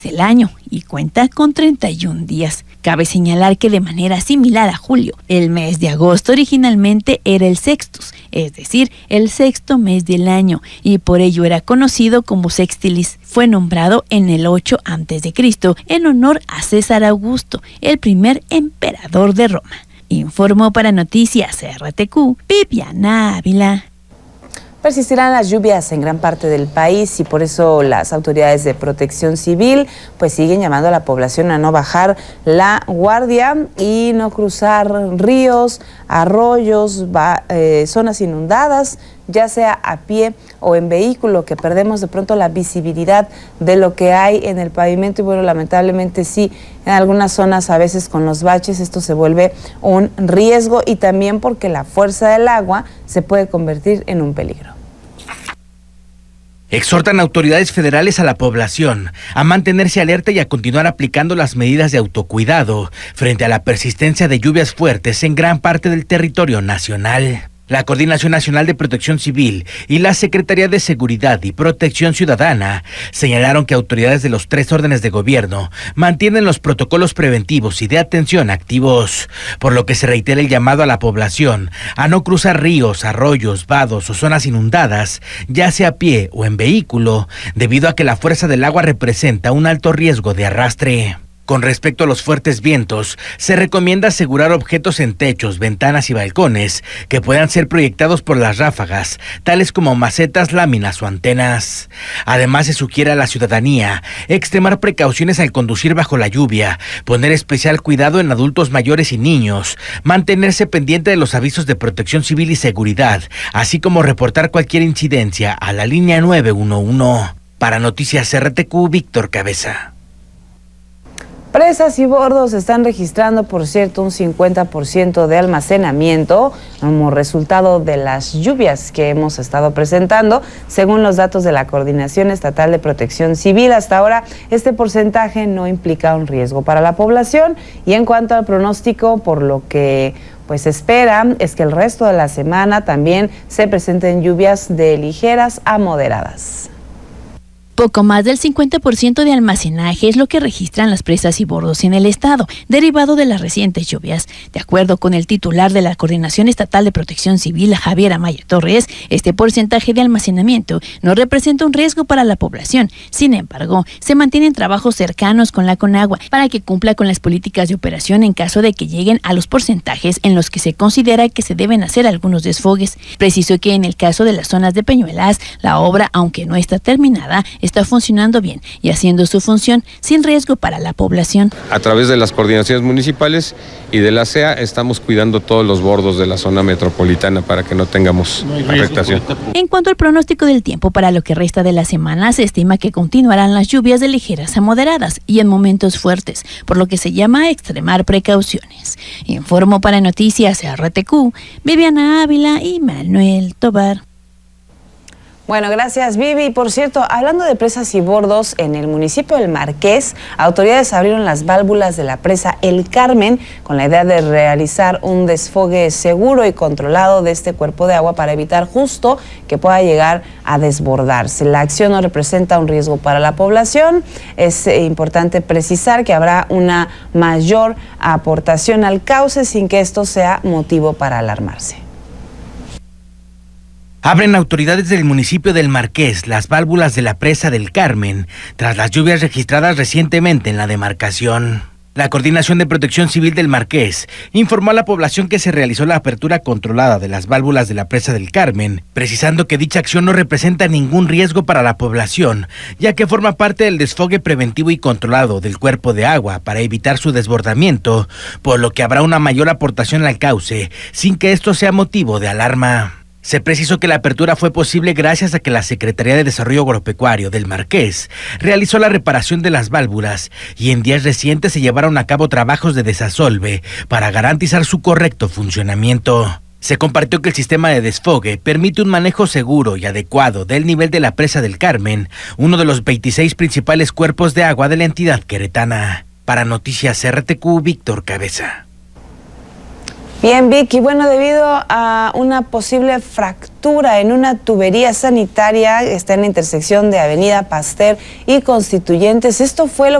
del año y cuenta con 31 días. Cabe señalar que de manera similar a julio, el mes de agosto originalmente era el sextus, es decir, el sexto mes del año, y por ello era conocido como sextilis. Fue nombrado en el 8 a.C. en honor a César Augusto, el primer emperador de Roma. Informó para Noticias RTQ, Viviana Ávila. Persistirán las lluvias en gran parte del país y por eso las autoridades de Protección Civil pues siguen llamando a la población a no bajar la guardia y no cruzar ríos, arroyos, zonas inundadas, ya sea a pie o en vehículo, que perdemos de pronto la visibilidad de lo que hay en el pavimento y bueno, lamentablemente sí, en algunas zonas a veces con los baches esto se vuelve un riesgo y también porque la fuerza del agua se puede convertir en un peligro. Exhortan autoridades federales a la población a mantenerse alerta y a continuar aplicando las medidas de autocuidado frente a la persistencia de lluvias fuertes en gran parte del territorio nacional. La Coordinación Nacional de Protección Civil y la Secretaría de Seguridad y Protección Ciudadana señalaron que autoridades de los 3 órdenes de gobierno mantienen los protocolos preventivos y de atención activos, por lo que se reitera el llamado a la población a no cruzar ríos, arroyos, vados o zonas inundadas, ya sea a pie o en vehículo, debido a que la fuerza del agua representa un alto riesgo de arrastre. Con respecto a los fuertes vientos, se recomienda asegurar objetos en techos, ventanas y balcones que puedan ser proyectados por las ráfagas, tales como macetas, láminas o antenas. Además, se sugiere a la ciudadanía extremar precauciones al conducir bajo la lluvia, poner especial cuidado en adultos mayores y niños, mantenerse pendiente de los avisos de protección civil y seguridad, así como reportar cualquier incidencia a la línea 911. Para Noticias RTQ, Víctor Cabeza. Presas y bordos están registrando, por cierto, un 50% de almacenamiento como resultado de las lluvias que hemos estado presentando, según los datos de la Coordinación Estatal de Protección Civil. Hasta ahora, este porcentaje no implica un riesgo para la población. Y en cuanto al pronóstico, por lo que pues espera es que el resto de la semana también se presenten lluvias de ligeras a moderadas. Poco más del 50% de almacenaje es lo que registran las presas y bordos en el estado, derivado de las recientes lluvias. De acuerdo con el titular de la Coordinación Estatal de Protección Civil, Javier Amaya Torres, este porcentaje de almacenamiento no representa un riesgo para la población. Sin embargo, se mantienen trabajos cercanos con la Conagua para que cumpla con las políticas de operación en caso de que lleguen a los porcentajes en los que se considera que se deben hacer algunos desfogues. Precisó que en el caso de las zonas de Peñuelas, la obra, aunque no está terminada, está funcionando bien y haciendo su función sin riesgo para la población. A través de las coordinaciones municipales y de la CEA estamos cuidando todos los bordos de la zona metropolitana para que no tengamos afectación. En cuanto al pronóstico del tiempo para lo que resta de la semana, se estima que continuarán las lluvias de ligeras a moderadas y en momentos fuertes, por lo que se llama a extremar precauciones. Informó para Noticias RTQ, Viviana Ávila y Manuel Tobar. Bueno, gracias, Vivi. Por cierto, hablando de presas y bordos, en el municipio del Marqués, autoridades abrieron las válvulas de la presa El Carmen con la idea de realizar un desfogue seguro y controlado de este cuerpo de agua para evitar justo que pueda llegar a desbordarse. La acción no representa un riesgo para la población. Es importante precisar que habrá una mayor aportación al cauce sin que esto sea motivo para alarmarse. Abren autoridades del municipio del Marqués las válvulas de la presa del Carmen tras las lluvias registradas recientemente en la demarcación. La Coordinación de Protección Civil del Marqués informó a la población que se realizó la apertura controlada de las válvulas de la presa del Carmen, precisando que dicha acción no representa ningún riesgo para la población, ya que forma parte del desfogue preventivo y controlado del cuerpo de agua para evitar su desbordamiento, por lo que habrá una mayor aportación al cauce, sin que esto sea motivo de alarma. Se precisó que la apertura fue posible gracias a que la Secretaría de Desarrollo Agropecuario del Marqués realizó la reparación de las válvulas y en días recientes se llevaron a cabo trabajos de desasolve para garantizar su correcto funcionamiento. Se compartió que el sistema de desfogue permite un manejo seguro y adecuado del nivel de la presa del Carmen, uno de los 26 principales cuerpos de agua de la entidad queretana. Para Noticias RTQ, Víctor Cabeza. Bien, Vicky, bueno, debido a una posible fractura en una tubería sanitaria, está en la intersección de Avenida Pasteur y Constituyentes, esto fue lo